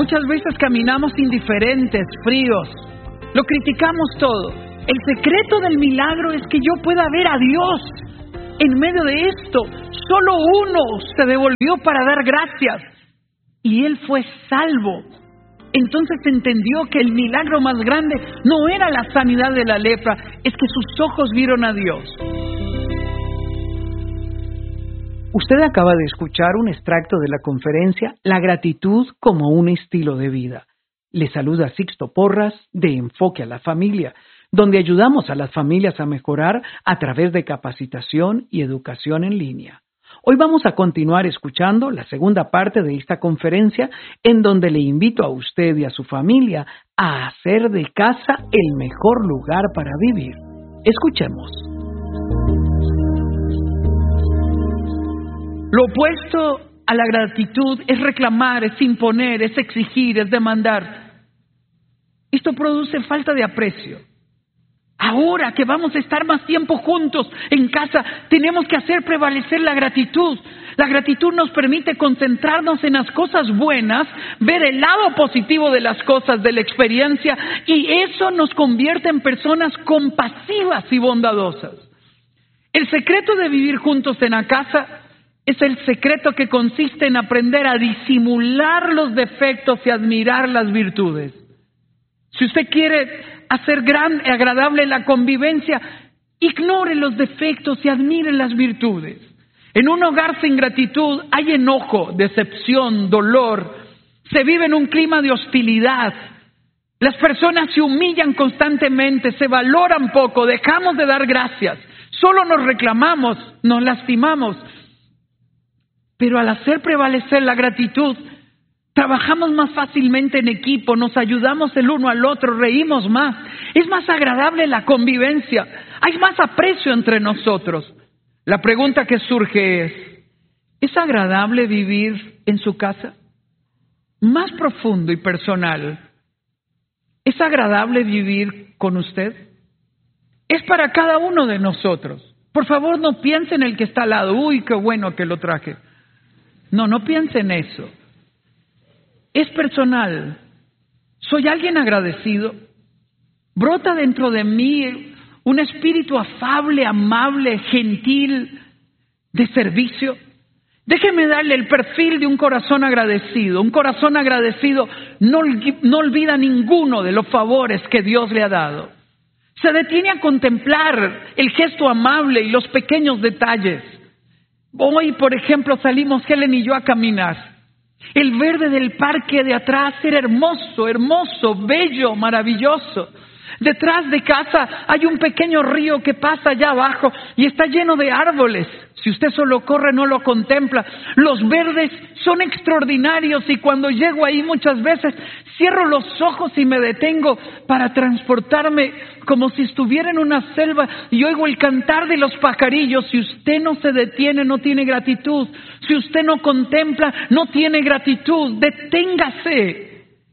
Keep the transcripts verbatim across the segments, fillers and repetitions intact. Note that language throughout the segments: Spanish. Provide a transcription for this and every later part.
muchas veces caminamos indiferentes, fríos, lo criticamos todo. El secreto del milagro es que yo pueda ver a Dios en medio de esto. Solo uno se devolvió para dar gracias y él fue salvo. Entonces entendió que el milagro más grande no era la sanidad de la lepra, es que sus ojos vieron a Dios. Usted acaba de escuchar un extracto de la conferencia La gratitud como un estilo de vida. Le saluda Sixto Porras de Enfoque a la Familia, donde ayudamos a las familias a mejorar a través de capacitación y educación en línea. Hoy vamos a continuar escuchando la segunda parte de esta conferencia, en donde le invito a usted y a su familia a hacer de casa el mejor lugar para vivir. Escuchemos. Lo opuesto a la gratitud es reclamar, es imponer, es exigir, es demandar. Esto produce falta de aprecio. Ahora que vamos a estar más tiempo juntos en casa, tenemos que hacer prevalecer la gratitud. La gratitud nos permite concentrarnos en las cosas buenas, ver el lado positivo de las cosas, de la experiencia, y eso nos convierte en personas compasivas y bondadosas. El secreto de vivir juntos en la casa es el secreto que consiste en aprender a disimular los defectos y admirar las virtudes. Si usted quiere hacer gran, agradable la convivencia, ignore los defectos y admire las virtudes. En un hogar sin gratitud hay enojo, decepción, dolor. Se vive en un clima de hostilidad. Las personas se humillan constantemente, se valoran poco, dejamos de dar gracias. Solo nos reclamamos, nos lastimamos. Pero al hacer prevalecer la gratitud, trabajamos más fácilmente en equipo, nos ayudamos el uno al otro, reímos más. Es más agradable la convivencia, hay más aprecio entre nosotros. La pregunta que surge es, ¿es agradable vivir en su casa? Más profundo y personal, ¿es agradable vivir con usted? Es para cada uno de nosotros. Por favor, no piense en el que está al lado. Uy, qué bueno que lo traje. No, no piense en eso. Es personal. ¿Soy alguien agradecido? ¿Brota dentro de mí un espíritu afable, amable, gentil, de servicio? Déjeme darle el perfil de un corazón agradecido. Un corazón agradecido no, no olvida ninguno de los favores que Dios le ha dado. Se detiene a contemplar el gesto amable y los pequeños detalles. Hoy, por ejemplo, salimos Helen y yo a caminar. El verde del parque de atrás era hermoso, hermoso, bello, maravilloso. Detrás de casa hay un pequeño río que pasa allá abajo y está lleno de árboles. Si usted solo corre, no lo contempla. Los verdes son extraordinarios y cuando llego ahí muchas veces cierro los ojos y me detengo para transportarme como si estuviera en una selva y oigo el cantar de los pajarillos. Si usted no se detiene, no tiene gratitud. Si usted no contempla, no tiene gratitud. Deténgase.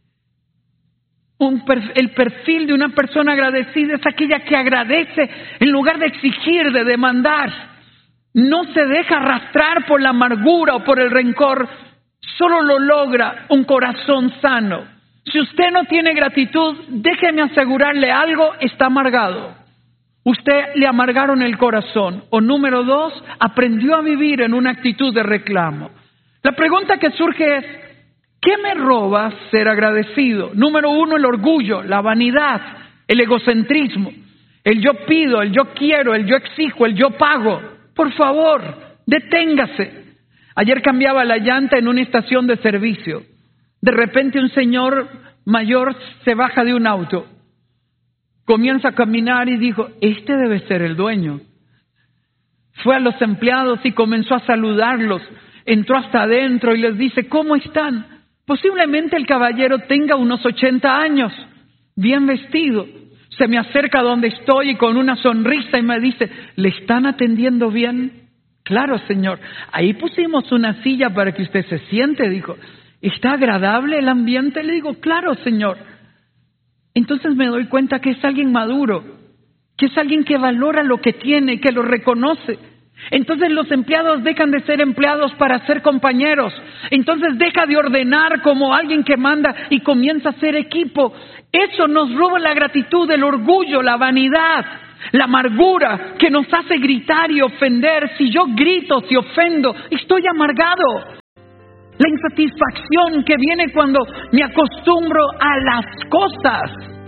Un per, el perfil de una persona agradecida es aquella que agradece en lugar de exigir, de demandar. No se deja arrastrar por la amargura o por el rencor. Solo lo logra un corazón sano. Si usted no tiene gratitud, déjeme asegurarle algo, está amargado. Usted le amargaron el corazón. O número dos, aprendió a vivir en una actitud de reclamo. La pregunta que surge es, ¿qué me roba ser agradecido? Número uno, el orgullo, la vanidad, el egocentrismo. El yo pido, el yo quiero, el yo exijo, el yo pago. Por favor, deténgase. Ayer cambiaba la llanta en una estación de servicio. De repente un señor mayor se baja de un auto. Comienza a caminar y dijo, este debe ser el dueño. Fue a los empleados y comenzó a saludarlos. Entró hasta adentro y les dice, ¿cómo están? Posiblemente el caballero tenga unos ochenta años, bien vestido. Se me acerca donde estoy y con una sonrisa y me dice, ¿le están atendiendo bien? Claro, señor. Ahí pusimos una silla para que usted se siente, dijo. ¿Está agradable el ambiente? Le digo, claro, señor. Entonces me doy cuenta que es alguien maduro, que es alguien que valora lo que tiene, que lo reconoce. Entonces los empleados dejan de ser empleados para ser compañeros. Entonces deja de ordenar como alguien que manda y comienza a ser equipo. Eso nos roba la gratitud, el orgullo, la vanidad, la amargura que nos hace gritar y ofender. Si yo grito, si ofendo, estoy amargado. La insatisfacción que viene cuando me acostumbro a las cosas.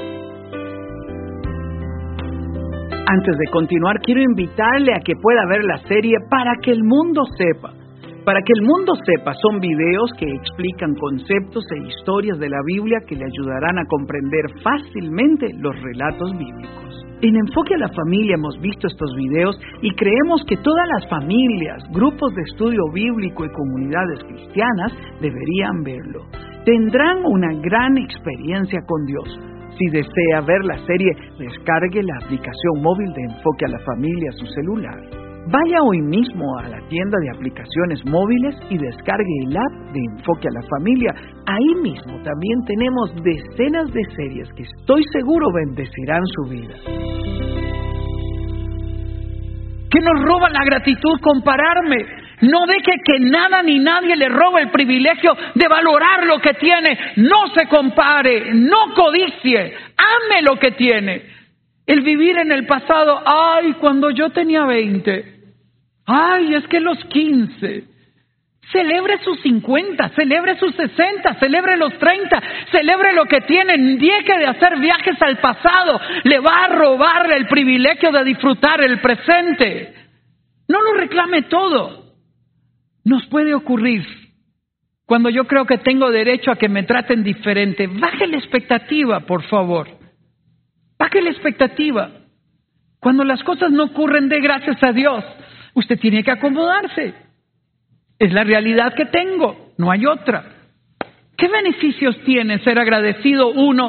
Antes de continuar, quiero invitarle a que pueda ver la serie Para que el mundo sepa. Para que el mundo sepa son videos que explican conceptos e historias de la Biblia que le ayudarán a comprender fácilmente los relatos bíblicos. En Enfoque a la Familia hemos visto estos videos y creemos que todas las familias, grupos de estudio bíblico y comunidades cristianas deberían verlo. Tendrán una gran experiencia con Dios. Si desea ver la serie, descargue la aplicación móvil de Enfoque a la Familia a su celular. Vaya hoy mismo a la tienda de aplicaciones móviles y descargue el app de Enfoque a la Familia. Ahí mismo también tenemos decenas de series que estoy seguro bendecirán su vida. ¿Qué nos roba la gratitud? Compararme. No deje que nada ni nadie le robe el privilegio de valorar lo que tiene. No se compare, no codicie, ame lo que tiene. El vivir en el pasado, ay, cuando yo tenía veinte, ay, es que los quince. Celebre sus cincuenta, celebre sus sesenta, celebre los treinta, celebre lo que tiene. Deje de hacer viajes al pasado, le va a robar el privilegio de disfrutar el presente. No lo reclame todo. Nos puede ocurrir cuando yo creo que tengo derecho a que me traten diferente. Baje la expectativa, por favor. Baje la expectativa. Cuando las cosas no ocurren, dé gracias a Dios. Usted tiene que acomodarse. Es la realidad que tengo, no hay otra. ¿Qué beneficios tiene ser agradecido? Uno,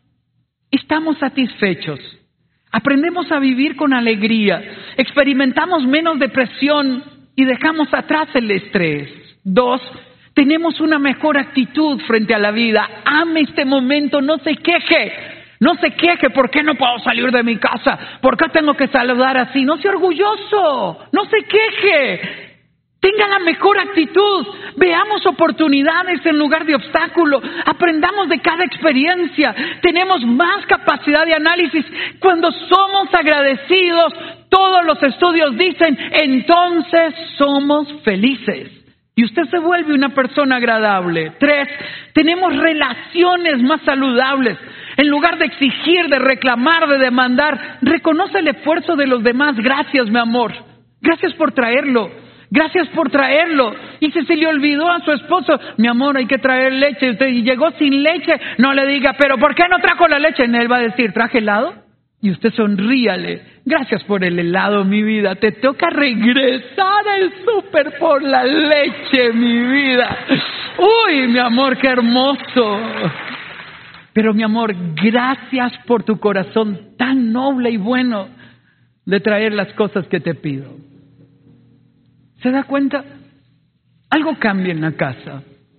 estamos satisfechos. Aprendemos a vivir con alegría. Experimentamos menos depresión y dejamos atrás el estrés. Dos, tenemos una mejor actitud frente a la vida. Ame este momento, no se queje. No se queje, ¿por qué no puedo salir de mi casa? ¿Por qué tengo que saludar así? No sea orgulloso, no se queje. Tenga la mejor actitud. Veamos oportunidades en lugar de obstáculos. Aprendamos de cada experiencia. Tenemos más capacidad de análisis. Cuando somos agradecidos, todos los estudios dicen, entonces somos felices. Y usted se vuelve una persona agradable. Tres, tenemos relaciones más saludables. En lugar de exigir, de reclamar, de demandar, reconoce el esfuerzo de los demás. Gracias, mi amor. Gracias por traerlo. Gracias por traerlo. Y si se le olvidó a su esposo, mi amor, hay que traer leche. Usted llegó sin leche, no le diga, pero ¿por qué no trajo la leche? Y él va a decir, ¿traje helado? Y usted sonríale. Gracias por el helado, mi vida. Te toca regresar al súper por la leche, mi vida. Uy, mi amor, qué hermoso. Pero mi amor, gracias por tu corazón tan noble y bueno de traer las cosas que te pido. ¿Se da cuenta? Algo cambia en la casa.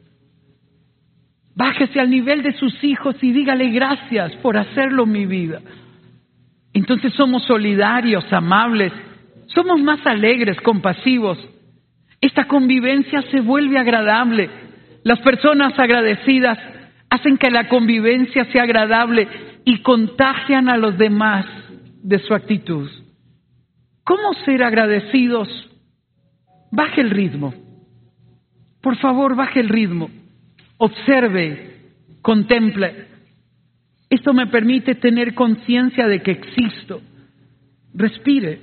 Bájese al nivel de sus hijos y dígale gracias por hacerlo, mi vida. Entonces somos solidarios, amables, somos más alegres, compasivos. Esta convivencia se vuelve agradable. Las personas agradecidas hacen que la convivencia sea agradable y contagian a los demás de su actitud. ¿Cómo ser agradecidos? Baje el ritmo. Por favor, baje el ritmo. Observe, contemple. Esto me permite tener conciencia de que existo. Respire.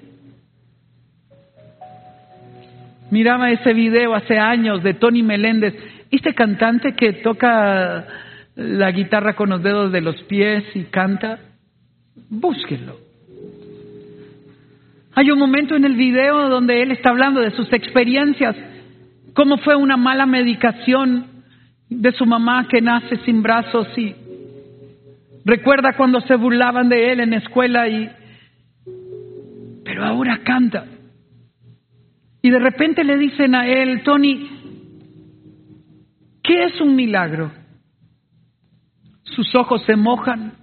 Miraba ese video hace años de Tony Meléndez, este cantante que toca la guitarra con los dedos de los pies y canta. Búsquenlo. Hay un momento en el video donde él está hablando de sus experiencias, cómo fue una mala medicación de su mamá que nace sin brazos y recuerda cuando se burlaban de él en la escuela y pero ahora canta. Y de repente le dicen a él, Tony, ¿qué es un milagro? Sus ojos se mojan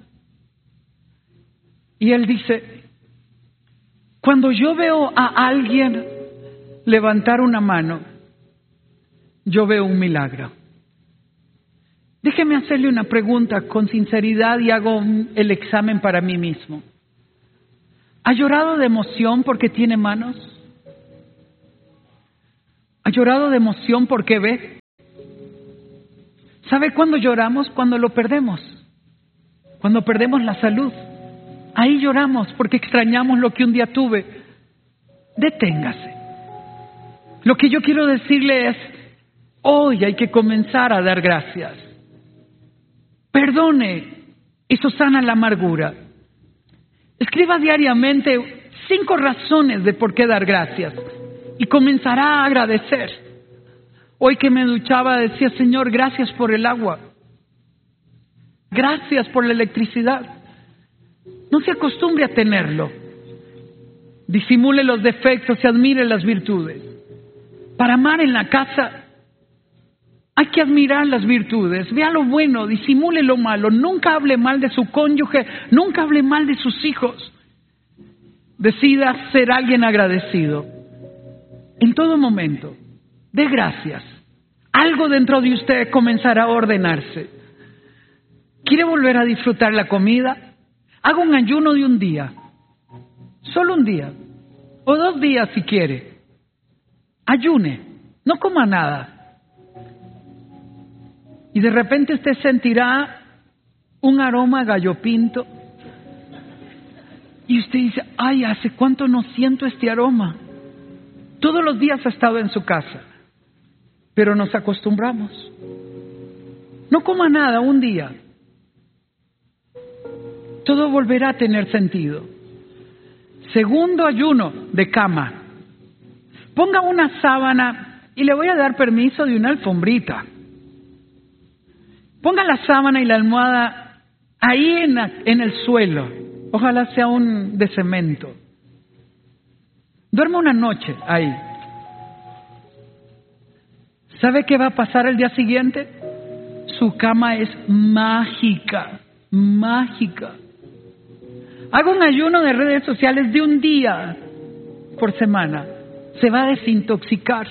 y él dice, cuando yo veo a alguien levantar una mano, yo veo un milagro. Déjeme hacerle una pregunta con sinceridad y hago un, el examen para mí mismo. ¿Ha llorado de emoción porque tiene manos? ¿Ha llorado de emoción porque ve? ¿Sabe cuándo lloramos? Cuando lo perdemos. Cuando perdemos la salud. Ahí lloramos porque extrañamos lo que un día tuve. Deténgase. Lo que yo quiero decirle es, hoy hay que comenzar a dar gracias. Perdone, eso sana la amargura. Escriba diariamente cinco razones de por qué dar gracias y comenzará a agradecer. Hoy que me duchaba decía, Señor, gracias por el agua. Gracias por la electricidad. No se acostumbre a tenerlo. Disimule los defectos y admire las virtudes. Para amar en la casa hay que admirar las virtudes. Vea lo bueno, disimule lo malo. Nunca hable mal de su cónyuge, nunca hable mal de sus hijos. Decida ser alguien agradecido. En todo momento, dé gracias. Algo dentro de usted comenzará a ordenarse. ¿Quiere volver a disfrutar la comida? Haga un ayuno de un día. Solo un día. O dos días si quiere. Ayune. No coma nada. Y de repente usted sentirá un aroma a gallo pinto. Y usted dice, ay, ¿hace cuánto no siento este aroma? Todos los días ha estado en su casa. Pero nos acostumbramos. No coma nada un día. Todo volverá a tener sentido. Segundo ayuno de cama. Ponga una sábana y le voy a dar permiso de una alfombrita. Ponga la sábana y la almohada ahí en, la, en el suelo. Ojalá sea un de cemento. Duerma una noche ahí. ¿Sabe qué va a pasar el día siguiente? Su cama es mágica, mágica. Haga un ayuno de redes sociales de un día por semana. Se va a desintoxicar.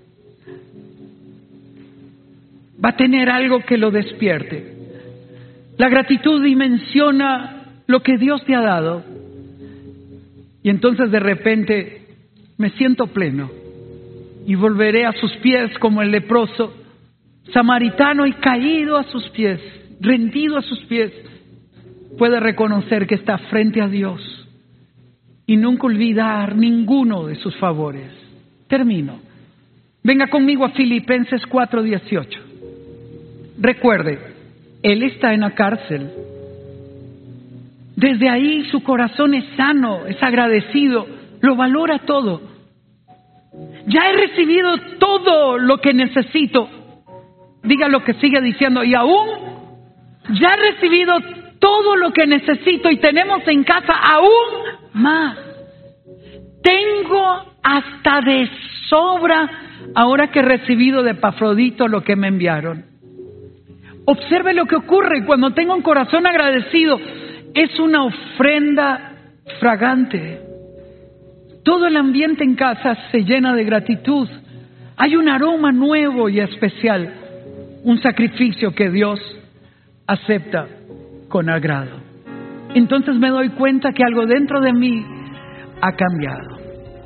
Va a tener algo que lo despierte. La gratitud dimensiona lo que Dios te ha dado. Y entonces de repente me siento pleno. Y volveré a sus pies como el leproso, samaritano y caído a sus pies, rendido a sus pies. Puede reconocer que está frente a Dios y nunca olvidar ninguno de sus favores. Termino. Venga conmigo a Filipenses cuatro dieciocho. Recuerde, Él está en la cárcel. Desde ahí su corazón es sano, es agradecido, lo valora todo. Ya he recibido todo lo que necesito. Diga lo que sigue diciendo. Y aún, ya he recibido todo lo que necesito y tenemos en casa aún más. Tengo hasta de sobra ahora que he recibido de Epafrodito lo que me enviaron. Observe lo que ocurre cuando tengo un corazón agradecido. Es una ofrenda fragante. Todo el ambiente en casa se llena de gratitud. Hay un aroma nuevo y especial. Un sacrificio que Dios acepta con agrado. Entonces me doy cuenta que algo dentro de mí ha cambiado.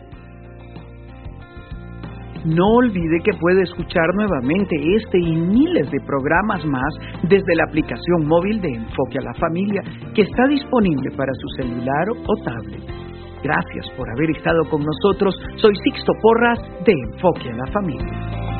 No olvide que puede escuchar nuevamente este y miles de programas más desde la aplicación móvil de Enfoque a la Familia, que está disponible para su celular o tablet. Gracias por haber estado con nosotros. Soy Sixto Porras de Enfoque a la Familia.